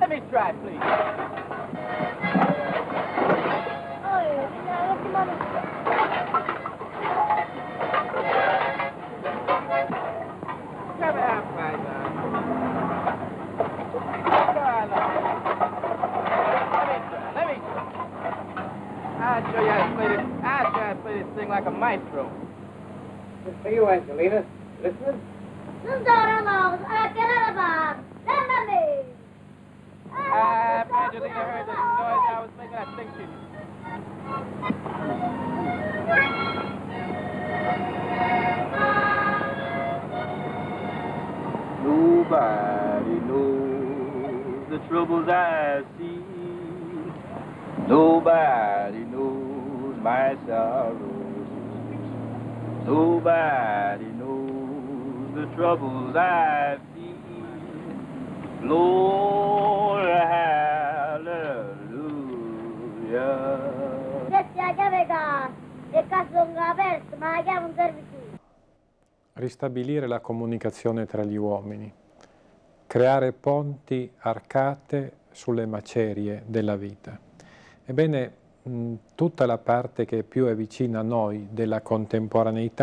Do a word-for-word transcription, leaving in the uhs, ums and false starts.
Let me try, please. Oh, yeah, let him on. Come here, my son. Go on, now. Let me try. Let me try. I'll show you how to play this. I'll show you how to play this thing like a maestro. This for you, Angelina. Listening? Sundaramals, Akalabad, Lemony. Ah, if Angelina heard the noise I was making, I think she... Nobody knows the troubles I see. Nobody knows my sorrows. Nobody knows the troubles I feel. Lord, hallelujah. Ristabilire la comunicazione tra gli uomini, creare ponti arcate sulle macerie della vita. Ebbene, mh, tutta la parte che più è vicina a noi della contemporaneità